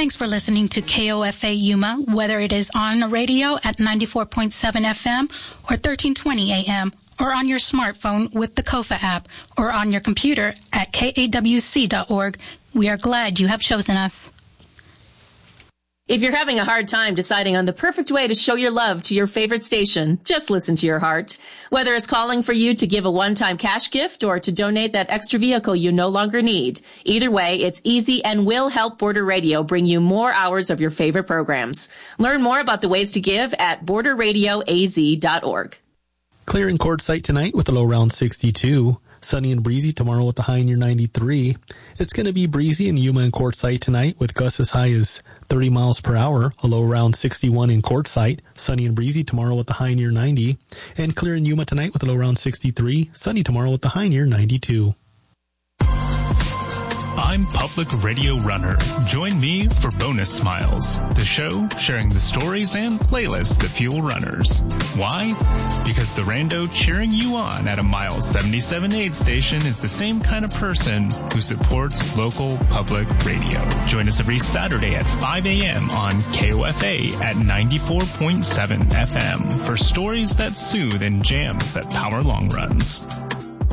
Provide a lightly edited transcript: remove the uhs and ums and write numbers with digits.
Thanks for listening to KOFA Yuma, whether it is on the radio at 94.7 FM or 1320 AM, or on your smartphone with the KOFA app, or on your computer at kawc.org. We are glad you have chosen us. If you're having a hard time deciding on the perfect way to show your love to your favorite station, just listen to your heart. Whether it's calling for you to give a one-time cash gift or to donate that extra vehicle you no longer need, either way, it's easy and will help Border Radio bring you more hours of your favorite programs. Learn more about the ways to give at borderradioaz.org. Clear in Quartzsite tonight with a low around 62. Sunny and breezy tomorrow with a high near 93. It's going to be breezy in Yuma and Quartzsite tonight with gusts as high as 30 miles per hour, a low around 61 in Quartzsite. Sunny and breezy tomorrow with a high near 90. And clear in Yuma tonight with a low around 63. Sunny tomorrow with a high near 92. I'm Public Radio Runner. Join me for Bonus Smiles, the show sharing the stories and playlists that fuel runners. Why? Because the rando cheering you on at a Mile 77 aid station is the same kind of person who supports local public radio. Join us every Saturday at 5 a.m. on KOFA at 94.7 FM for stories that soothe and jams that power long runs.